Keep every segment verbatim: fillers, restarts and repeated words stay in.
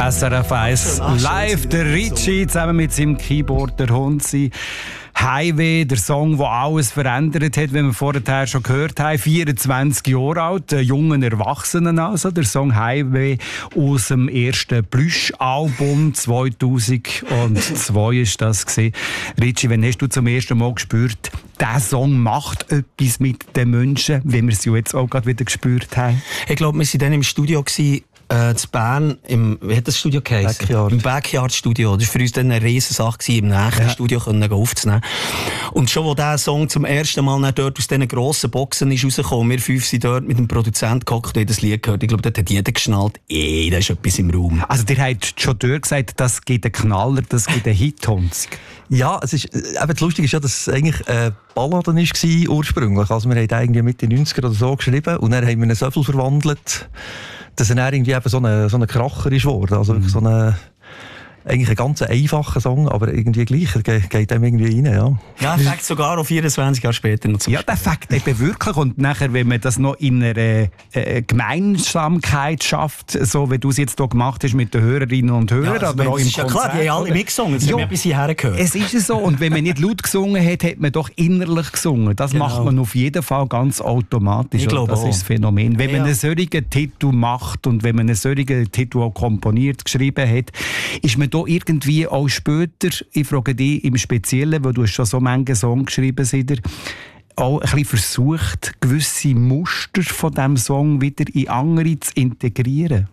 S R F eins live, der Ritchie zusammen mit seinem Keyboard, der Hunzi. Highway, der Song, der alles verändert hat, wie wir vorher schon gehört haben. vierundzwanzig Jahre alt, ein junger Erwachsenen also. Der Song Highway aus dem ersten Plüsch-Album zweitausendzwei ist das gewesen. Ritchie, wann hast du zum ersten Mal gespürt, dieser Song macht etwas mit den Menschen, wie wir es ja jetzt auch gerade wieder gespürt haben? Ich glaube, wir waren dann im Studio gewesen, Äh, in Bern, im, wie hat das Studio geheißen? Backyard. Im Backyard Studio. Das war für uns dann eine riesen Sache, im nächsten ja. Studio können aufzunehmen. Und schon, als dieser Song zum ersten Mal dort aus diesen grossen Boxen ist rausgekommen, wir fünf sind dort mit dem Produzenten gehockt und das Lied gehört. Ich glaube, dort hat jeder geschnallt, ey, da ist etwas im Raum. Also, ihr habt schon dort gesagt, das gibt einen Knaller, das gibt einen Hit, Hunzi. Ja, es ist, eben das Lustige ist ja, dass es eigentlich eine Ballade war ursprünglich. Also, wir haben irgendwie Mitte neunziger oder so geschrieben und dann haben wir ihn so viel verwandelt, dass er dann irgendwie eben so ein so eine Kracher ist geworden. Also mhm. so eine, eigentlich ein ganz einfacher Song, aber irgendwie gleich, er geht einem irgendwie rein, ja. Ja, der Fakt sogar auch vierundzwanzig Jahre später noch zu Ja, der Fakt eben wirklich. Und nachher, wenn man das noch in einer äh, Gemeinsamkeit schafft, so wie du es jetzt hier gemacht hast mit den Hörerinnen und Hörern, ja, also aber auch im ist ja Konzert. Klar, die haben alle mitgesungen, das haben wir bis hierher gehört. Es ist so. Und wenn man nicht laut gesungen hat, hat man doch innerlich gesungen. Das genau. macht man auf jeden Fall ganz automatisch. Ich glaube das auch. ist das Phänomen. Wenn ja. man einen solchen Titel macht und wenn man einen solchen Titel auch komponiert, geschrieben hat, ist man da irgendwie auch später, ich frage dich im Speziellen, weil du hast schon so manche Songs geschrieben hast, auch ein bisschen versucht, gewisse Muster von diesem Song wieder in andere zu integrieren?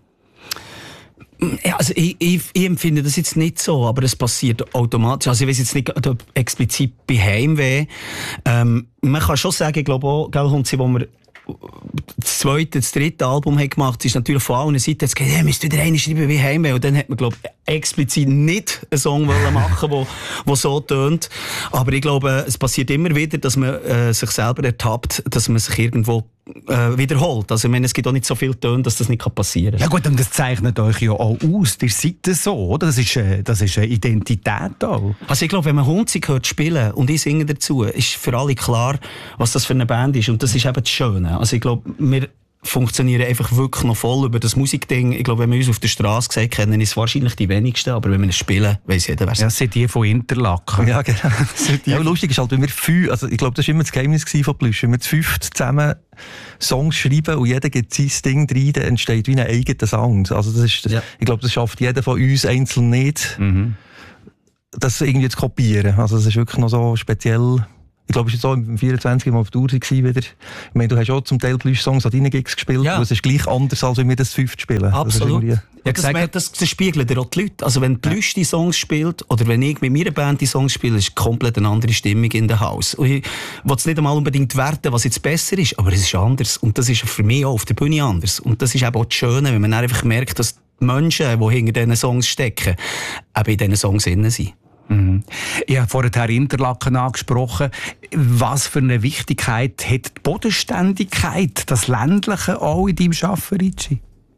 Ja, also ich, ich, ich empfinde das jetzt nicht so, aber es passiert automatisch. Also ich weiss jetzt nicht explizit bei Heimweh. Ähm, man kann schon sagen, ich glaube auch, gell, Hunzi, wo wir das zweite, das dritte Album haben gemacht, ist natürlich von allen Seiten jetzt gesagt, hey, müsst wieder einen schreiben wie Heimweh. Und dann hat man, glaube ich, explizit nicht einen Song machen wollen, der so tönt. Aber ich glaube, es passiert immer wieder, dass man äh, sich selber ertappt, dass man sich irgendwo äh, wiederholt. Also ich meine, es gibt auch nicht so viele Töne, dass das nicht passieren kann. Ja gut, und das zeichnet euch ja auch aus. Ihr seid so, oder? Das ist, äh, das ist eine Identität auch. Also ich glaube, wenn man Hunzi hört spielen und ich singe dazu, ist für alle klar, was das für eine Band ist. Und das ist eben das Schöne. Also ich glaube, wir funktionieren einfach wirklich noch voll über das Musikding. Ich glaube, wenn wir uns auf der Straße gesehen kennen, ist es wahrscheinlich die wenigsten, aber wenn wir es spielen, weiss jeder, wer es ist. Ja, das sind die von Interlaken. Ja, genau. Ja, lustig ist halt, wenn wir fünf, also ich glaube, das war immer das Geheimnis von Plüsch, wenn wir zu fünft zusammen Songs schreiben und jeder gibt sein Ding rein, dann entsteht wie ein eigener Sound. Also das ist, das, ja. Ich glaube, das schafft jeder von uns einzeln nicht, mhm. das irgendwie zu kopieren. Also das ist wirklich noch so speziell. Ich glaube, es war so im vierundzwanzig Mal auf Tour wieder. Ich meine, du hast auch zum Teil Plüsch-Songs an deinen Gigs gespielt. Ja. Das ist gleich anders, als wenn wir das fünft spielen. Absolut. Das, ja, das, das, das spiegelt ja auch die Leute. Also wenn Plüsch die Songs spielt oder wenn ich mit meiner Band die Songs spiele, ist komplett eine andere Stimmung in der Haus. Und ich will es nicht einmal unbedingt werten, was jetzt besser ist, aber es ist anders. Und das ist für mich auch auf der Bühne anders. Und das ist eben auch das Schöne, wenn man einfach merkt, dass die Menschen, die hinter diesen Songs stecken, eben in diesen Songs drin sind. Mhm. Ich habe vorher Interlaken angesprochen. Was für eine Wichtigkeit hat die Bodenständigkeit, das Ländliche auch in deinem Arbeiten, Ritchie?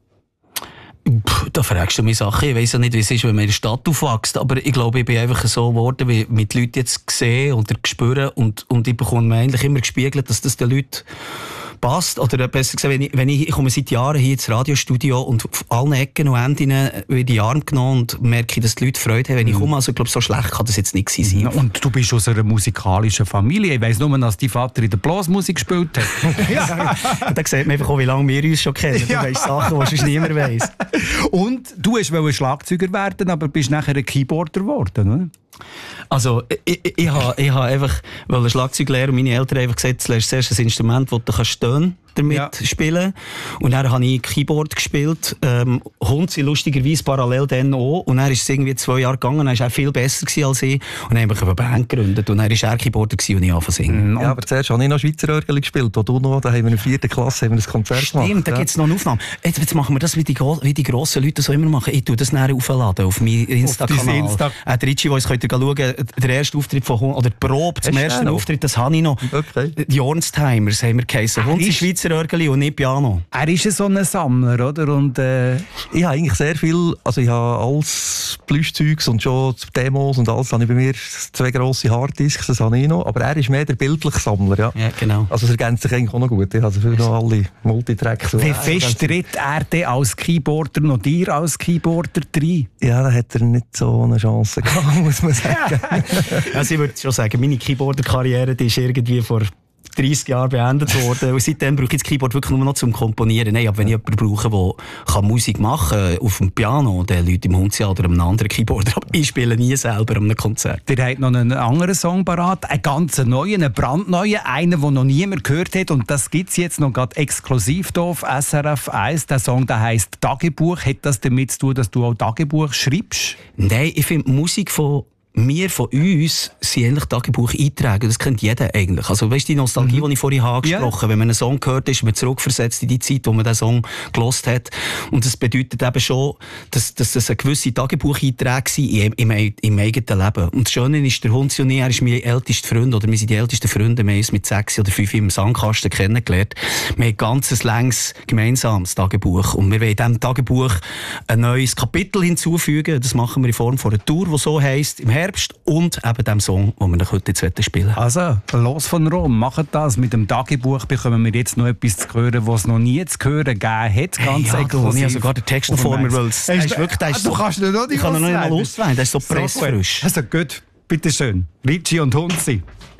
Puh, da fragst du mich Sachen. Ich weiss ja nicht, wie es ist, wenn man in der Stadt aufwächst. Aber ich glaube, ich bin einfach so geworden, wie mit den Leuten jetzt gesehen oder spüren. Und, und ich bekomme mir eigentlich immer gespiegelt, dass das den Leuten passt. Oder besser gesagt, wenn ich, wenn ich, ich komme seit Jahren hier ins Radiostudio und auf allen Ecken und Enden in die Arme genommen und merke, dass die Leute Freude haben, wenn ich komme. Also ich glaube, so schlecht kann das jetzt nicht sein. Und du bist aus einer musikalischen Familie. Ich weiss nur, dass dein Vater in der Blasmusik gespielt hat. Ja. Da sieht man einfach auch, wie lange wir uns schon kennen. Du weißt Sachen, die sonst niemand weiss. Und du wolltest Schlagzeuger werden, aber bist nachher ein Keyboarder geworden, oder? Also, ich, ich, ich habe ich ha einfach, weil ein Schlagzeuglehrer und meine Eltern einfach gesagt, du lernst zuerst ein Instrument, das du kannst Töne damit ja. spielen. Und dann habe ich Keyboard gespielt. Ähm, Hunzi lustigerweise parallel dann auch. Und dann ist es irgendwie zwei Jahre gegangen. Dann war er auch viel besser als ich. Und dann habe ich eine Band gegründet. Und dann war er Keyboarder und ich angefangen zu singen. Ja, aber zuerst habe ich noch Schweizer Örgeli gespielt. Wo du noch, da haben wir in der vierten Klasse haben wir ein Konzert Stimmt, gemacht. Stimmt, da ja. gibt es noch eine Aufnahme. Jetzt, jetzt machen wir das, wie die, wie die grossen Leute so immer machen. Ich tue das nachher aufladen auf meinen Insta-Kanal. Insta äh, der Ritchie, der uns könnt ihr schauen, der erste Auftritt von Hund, oder die Probe zum ersten Auftritt, das habe ich noch. Okay. Die Ornstimers haben wir geheißen. Hunzi Schweizer Örgeli und nicht Piano. Er ist so ein Sammler, oder? Und, äh... ich habe eigentlich sehr viel, also ich habe alles Plüschzeugs und schon Demos und alles, habe ich bei mir zwei grosse Harddisks, das habe ich noch, aber er ist mehr der bildliche Sammler, ja. Ja, genau. Also es ergänzt sich eigentlich auch noch gut, ich habe dafür noch alle Multitracks. Wie fest tritt er denn als Keyboarder noch dir als Keyboarder rein? Ja, da hat er nicht so eine Chance gehabt, muss man sagen. Also ich würde schon sagen, meine Keyboarder-Karriere, die ist irgendwie vor dreissig Jahren beendet worden. Und seitdem brauche ich das Keyboard wirklich nur noch zum Komponieren. Nein, aber wenn ich jemanden brauche, der Musik machen kann, auf dem Piano, der Leute im Hunzi oder einem anderen Keyboarder, aber ich spiele nie selber an einem Konzert. Ihr habt noch einen anderen Song parat, einen ganz neuen, einen brandneuen, einen, den noch niemand gehört hat. Und das gibt es jetzt noch gerade exklusiv hier auf S R F eins. Der Song, der heisst «Tagebuch». Hat das damit zu tun, dass du auch Tagebuch schreibst? Nein, ich finde Musik von wir von uns sind eigentlich Tagebuch-Einträge. Das kennt jeder eigentlich. Also, weißt du, die Nostalgie, mhm. die ich vorhin angesprochen habe, ja. Wenn man einen Song gehört, ist man zurückversetzt in die Zeit, wo man diesen Song gelost hat. Und das bedeutet eben schon, dass, dass das eine gewisse Tagebuch-Einträge sind im, im, im eigenen Leben. Und das Schöne ist, der Hunzi und ich, er ist mein ältester Freund, oder wir sind die ältesten Freunde. Wir haben uns mit sechs oder fünf im Sandkasten kennengelernt. Wir haben ein ganzes längs gemeinsames Tagebuch. Und wir wollen in diesem Tagebuch ein neues Kapitel hinzufügen. Das machen wir in Form von einer Tour, die so heisst, im Herbst. Und eben dem Song, den wir heute jetzt spielen wollen. Also, los von Rom, macht das. Mit dem Tagebuch bekommen wir jetzt noch etwas zu hören, was es noch nie zu hören gegeben hat. Ganz hey, ja, exklusiv. Ich habe sogar den Text noch vor mir, weil es ist wirklich, der ist so, du kannst ihn noch nicht ich kann ihn noch nicht mal auswählen, der ist so pressfrisch. Also gut, bitteschön. Ritchie und Hunzi.